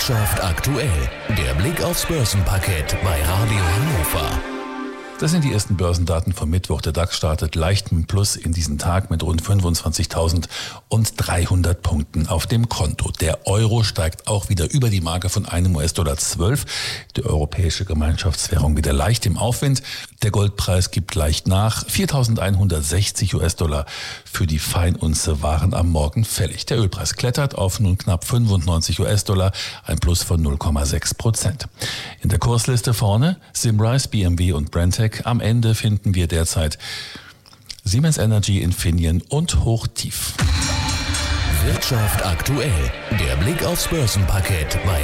Wirtschaft aktuell. Der Blick aufs Börsenparkett bei Radio Hannover. Das sind die ersten Börsendaten vom Mittwoch. Der DAX startet leicht mit Plus in diesen Tag mit rund 25.300 Punkten auf dem Konto. Der Euro steigt auch wieder über die Marke von einem US-Dollar 12. Die europäische Gemeinschaftswährung wieder leicht im Aufwind. Der Goldpreis gibt leicht nach. 4.160 US-Dollar für die Feinunze waren am Morgen fällig. Der Ölpreis klettert auf nun knapp 95 US-Dollar, ein Plus von 0,6%. In der Kursliste vorne Symrise, BMW und Brenntag. Am Ende finden wir derzeit Siemens Energy, Infineon und Hochtief. Wirtschaft aktuell. Der Blick aufs Börsenparkett bei